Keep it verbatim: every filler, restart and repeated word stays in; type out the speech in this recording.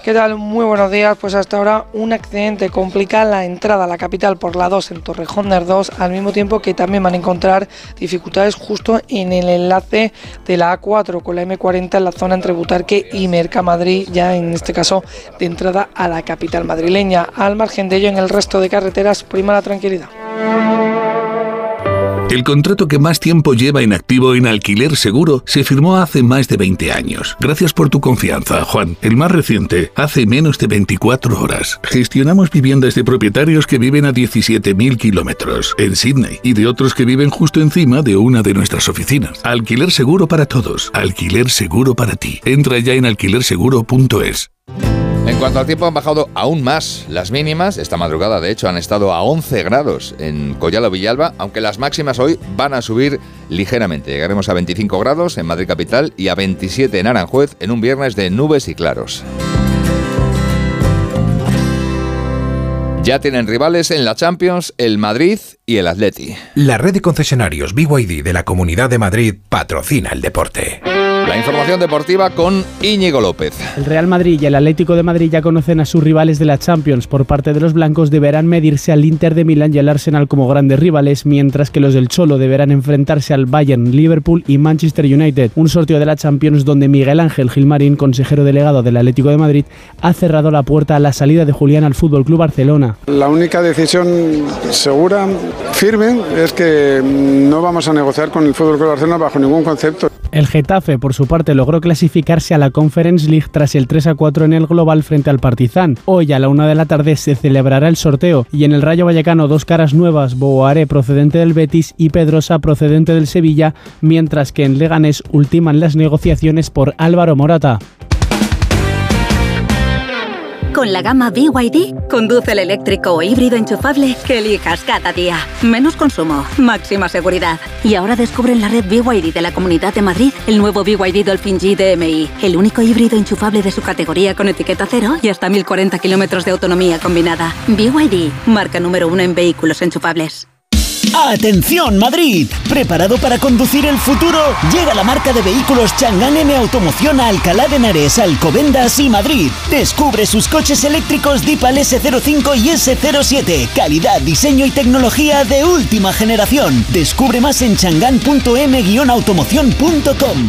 ¿Qué tal? Muy buenos días. Pues hasta ahora un accidente complica la entrada a la capital por la dos en Torrejón de Ardoz, al mismo tiempo que también van a encontrar dificultades justo en el enlace de la A cuatro con la eme cuarenta en la zona entre Butarque y Mercamadrid, ya en este caso de entrada a la capital madrileña. Al margen de ello, en el resto de carreteras prima la tranquilidad. El contrato que más tiempo lleva en activo en Alquiler Seguro se firmó hace más de veinte años. Gracias por tu confianza, Juan. El más reciente, hace menos de veinticuatro horas. Gestionamos viviendas de propietarios que viven a diecisiete mil kilómetros en Sydney y de otros que viven justo encima de una de nuestras oficinas. Alquiler Seguro para todos. Alquiler Seguro para ti. Entra ya en alquiler seguro punto es. En cuanto al tiempo, han bajado aún más las mínimas. Esta madrugada, de hecho, han estado a once grados en Collado Villalba, aunque las máximas hoy van a subir ligeramente. Llegaremos a veinticinco grados en Madrid capital y a veintisiete en Aranjuez en un viernes de nubes y claros. Ya tienen rivales en la Champions el Madrid y el Atleti. La red de concesionarios B Y D de la Comunidad de Madrid patrocina el deporte. La información deportiva con Íñigo López. El Real Madrid y el Atlético de Madrid ya conocen a sus rivales de la Champions. Por parte de los blancos deberán medirse al Inter de Milán y al Arsenal como grandes rivales, mientras que los del Cholo deberán enfrentarse al Bayern, Liverpool y Manchester United. Un sorteo de la Champions donde Miguel Ángel Gilmarín, consejero delegado del Atlético de Madrid, ha cerrado la puerta a la salida de Julián al F C Barcelona. La única decisión segura, firme, es que no vamos a negociar con el F C Barcelona bajo ningún concepto. El Getafe, por su parte, logró clasificarse a la Conference League tras el tres a cuatro en el global frente al Partizan. Hoy a la una de la tarde se celebrará el sorteo y en el Rayo Vallecano dos caras nuevas, Boaré procedente del Betis y Pedrosa procedente del Sevilla, mientras que en Leganés ultiman las negociaciones por Álvaro Morata. Con la gama B Y D, conduce el eléctrico o híbrido enchufable que elijas cada día. Menos consumo, máxima seguridad. Y ahora descubre en la red B Y D de la Comunidad de Madrid el nuevo B Y D Dolphin G D M I, el único híbrido enchufable de su categoría con etiqueta cero y hasta mil cuarenta kilómetros de autonomía combinada. B Y D, marca número uno en vehículos enchufables. ¡Atención Madrid! ¿Preparado para conducir el futuro? Llega la marca de vehículos Chang'an M Automoción a Alcalá de Henares, Alcobendas y Madrid. Descubre sus coches eléctricos Deepal ese cero cinco y ese cero siete. Calidad, diseño y tecnología de última generación. Descubre más en chang'an punto m guion automoción punto com.